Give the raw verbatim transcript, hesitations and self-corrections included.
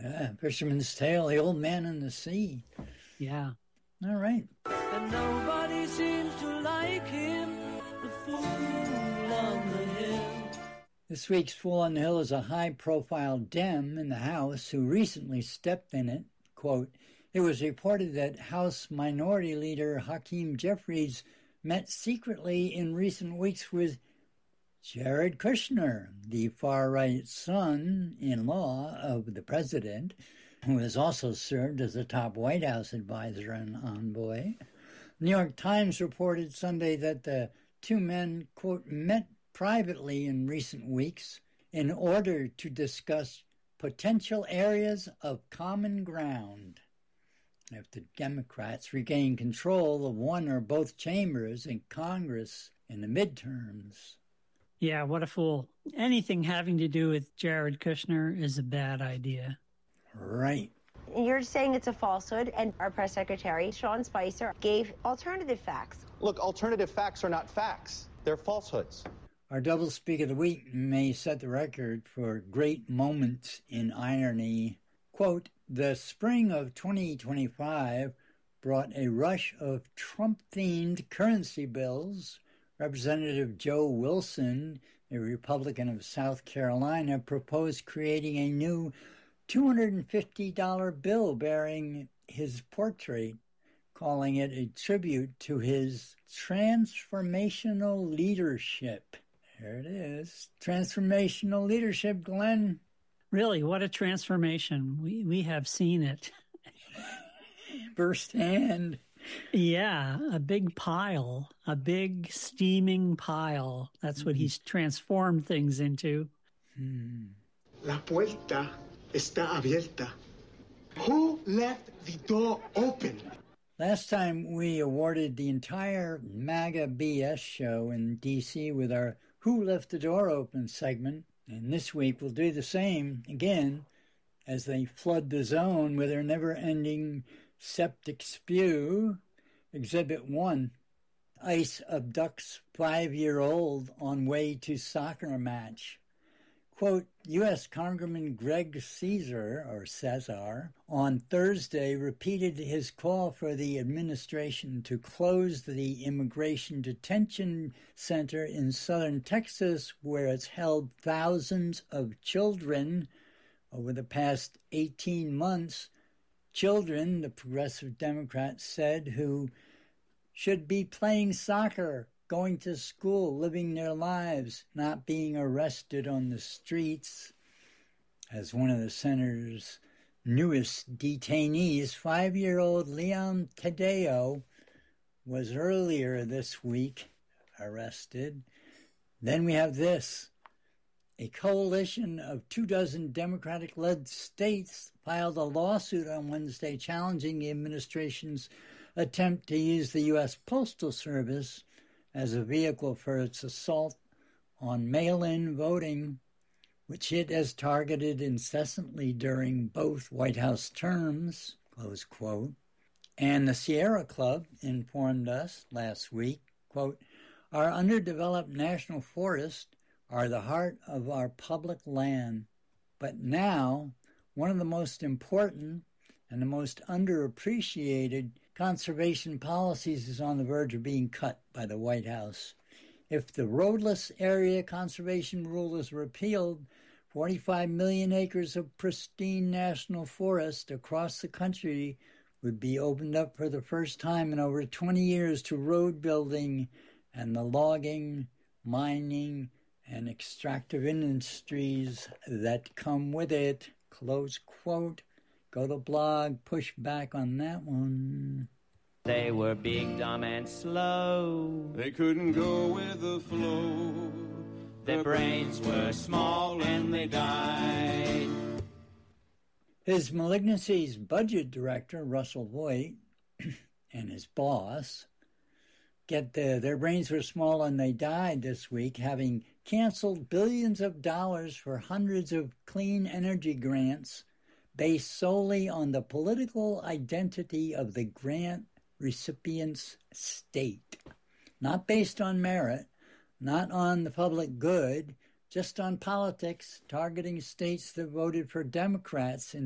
Yeah, Fisherman's Tale, The Old Man and the Sea. Yeah. All right. And nobody seems to like him, the fool on the hill. This week's Fool on the Hill is a high-profile Dem in the House who recently stepped in it. Quote, it was reported that House Minority Leader Hakeem Jeffries met secretly in recent weeks with Jared Kushner, the far-right son-in-law of the president, who has also served as a top White House advisor and envoy. New York Times reported Sunday that the two men, quote, met privately in recent weeks in order to discuss potential areas of common ground. If the Democrats regain control of one or both chambers in Congress in the midterms. Yeah, what a fool. Anything having to do with Jared Kushner is a bad idea. Right. You're saying it's a falsehood, and our press secretary, Sean Spicer, gave alternative facts. Look, alternative facts are not facts. They're falsehoods. Our doublespeak of the week may set the record for great moments in irony. Quote, the spring of twenty twenty-five brought a rush of Trump-themed currency bills. Representative Joe Wilson, a Republican of South Carolina, proposed creating a new two hundred fifty dollars bill bearing his portrait, calling it a tribute to his transformational leadership. There it is. Transformational leadership, Glenn. Really, what a transformation. We we have seen it. Firsthand. Yeah, a big pile, a big steaming pile. That's what he's transformed things into. Hmm. La puerta está abierta. Who left the door open? Last time we awarded the entire MAGA B S show in D C with our Who Left the Door Open segment. And this week we'll do the same again as they flood the zone with their never-ending septic spew. Exhibit one. ICE abducts five-year-old on way to soccer match. Quote, U S Congressman Greg Caesar, or Cesar, on Thursday repeated his call for the administration to close the immigration detention center in southern Texas, where it's held thousands of children over the past eighteen months. Children, the Progressive Democrats said, who should be playing soccer, going to school, living their lives, not being arrested on the streets. As one of the center's newest detainees, five-year-old Leon Tadeo was earlier this week arrested. Then we have this. A coalition of two dozen Democratic-led states filed a lawsuit on Wednesday challenging the administration's attempt to use the U S Postal Service as a vehicle for its assault on mail-in voting, which it has targeted incessantly during both White House terms, close quote. And the Sierra Club informed us last week, quote, our underdeveloped national forests are the heart of our public land. But now, one of the most important and the most underappreciated conservation policies is on the verge of being cut by the White House. If the roadless area conservation rule is repealed, forty-five million acres of pristine national forest across the country would be opened up for the first time in over twenty years to road building and the logging, mining, and extractive industries that come with it. Close quote. Go to blog, push back on that one. They were big, dumb, and slow. They couldn't go with the flow. Their brains were small and they died. His Malignancy's budget director, Russell Voigt, and his boss, get the, their brains were small and they died this week, having canceled billions of dollars for hundreds of clean energy grants based solely on the political identity of the grant recipient's state. Not based on merit, not on the public good, just on politics, targeting states that voted for Democrats in